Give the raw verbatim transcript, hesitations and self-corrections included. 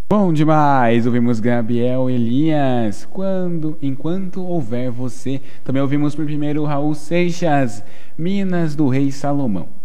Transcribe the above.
Bom demais! Ouvimos Gabriel Elias, Quando, Enquanto Houver Você. Também ouvimos por primeiro Raul Seixas, Minas do Rei Salomão.